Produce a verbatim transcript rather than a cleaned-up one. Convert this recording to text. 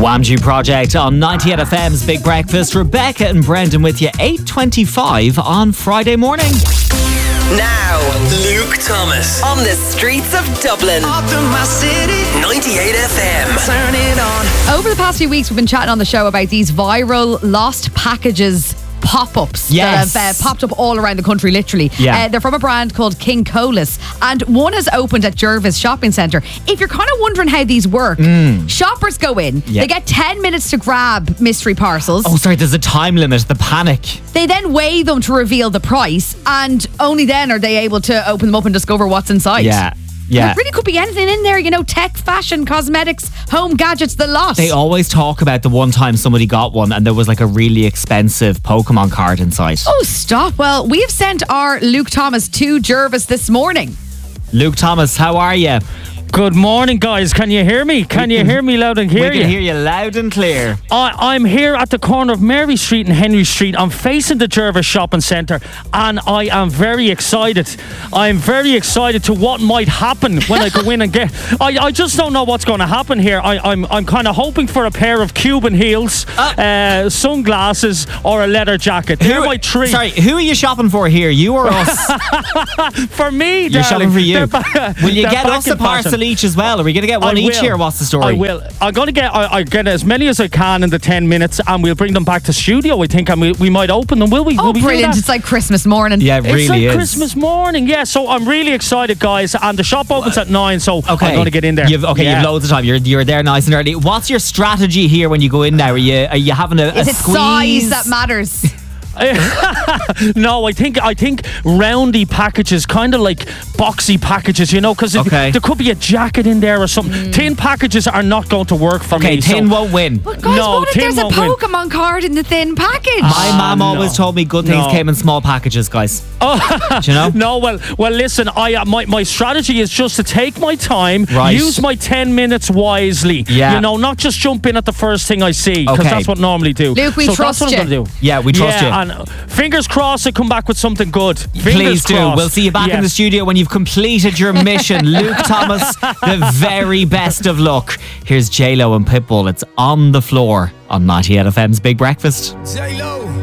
Whamji Project on ninety-eight F M's Big Breakfast. Rebecca and Brendan with you, eight twenty-five on Friday morning. Now, Luke Thomas on the streets of Dublin. After my city, ninety-eight F M. Turn it on. Over the past few weeks, we've been chatting on the show about these viral lost packages pop-ups yes. that have uh, popped up all around the country, literally. Yeah. Uh, they're from a brand called King Colas, and one has opened at Jervis Shopping Centre. If you're kind of wondering how these work, mm. shoppers go in, yeah. they get ten minutes to grab mystery parcels. Oh, sorry, there's a time limit, the panic. They then weigh them to reveal the price, and only then are they able to open them up and discover what's inside. Yeah. Yeah. There really could be anything in there, you know, tech, fashion, cosmetics, home gadgets, the lot. They always talk about the one time somebody got one and there was like a really expensive Pokemon card inside. Oh, stop. Well, we've sent our Luke Thomas to Jervis this morning. Luke Thomas, how are you? Good morning, guys. Can you hear me? Can you hear me loud and clear? We can hear you loud and clear. I, I'm here at the corner of Mary Street and Henry Street. I'm facing the Jervis Shopping Centre, and I am very excited. I'm very excited to what might happen when I go in and get... I, I just don't know what's going to happen here. I, I'm I'm kind of hoping for a pair of Cuban heels, uh, uh, sunglasses, or a leather jacket. They're who, my three. Sorry, who are you shopping for here? You or us? For me, You're darling. shopping for you. Ba- Will you get us a parcel each as well? Are we going to get one I each will. here? What's the story? I will. I'm going to get I, I get as many as I can in the ten minutes, and we'll bring them back to studio, I think, and we, we might open them, will we? Oh, will we brilliant. It's like Christmas morning. Yeah, it really it's like is. Christmas morning, yeah. So I'm really excited, guys, and the shop opens at nine, so okay. I'm going to get in there. You've, okay, yeah. you've loads of time. You're you're there nice and early. What's your strategy here when you go in now? Are you, are you having a, Is a it squeeze? size that matters? No, I think I think roundy packages, kind of like boxy packages, you know, because okay. there could be a jacket in there or something. Mm. Tin packages are not going to work for okay, me. Okay, tin so. won't win. But guys, no, what if tin there's a won't Pokemon win. card in the thin package? My Ah, mum always no. told me good things No. came in small packages, guys. Oh, do you know? No, well, well, listen. I uh, my my strategy is just to take my time, right. use my ten minutes wisely. Yeah. You know, not just jump in at the first thing I see, because okay. that's what I normally do. Luke, we so trust that's what you. I'm gonna do. Yeah, we trust yeah, you. And fingers crossed, I come back with something good. Fingers Please do. crossed. We'll see you back yes. in the studio when you've completed your mission. Luke Thomas, the very best of luck. Here's J-Lo and Pitbull. It's On the Floor on ninety-eight F M's Big Breakfast. J-Lo.